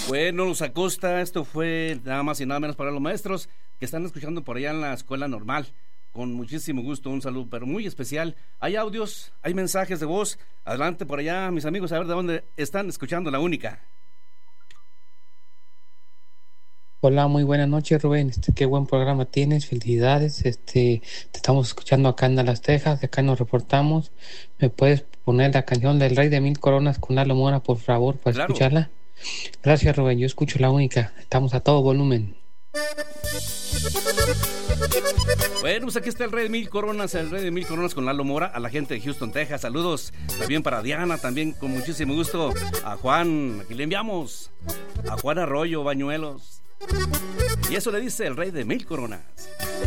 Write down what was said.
Bueno, Luz Acosta, esto fue nada más y nada menos para los maestros que están escuchando por allá en la escuela normal. Con muchísimo gusto, un saludo, pero muy especial. Hay audios, hay mensajes de voz. Adelante por allá, mis amigos, a ver de dónde están escuchando La Única. Hola, muy buenas noches, Rubén. Qué buen programa tienes, felicidades. Te estamos escuchando acá en Dallas, Texas, acá nos reportamos. ¿Me puedes poner la canción del Rey de Mil Coronas con Lalo Mora, por favor, para Claro. escucharla? Gracias, Rubén. Yo escucho La Única. Estamos a todo volumen. Bueno, pues aquí está el Rey de Mil Coronas, el Rey de Mil Coronas con Lalo Mora, a la gente de Houston, Texas. Saludos también para Diana, también con muchísimo gusto. A Juan, aquí le enviamos. A Juan Arroyo, Bañuelos. Y eso le dice el Rey de Mil Coronas.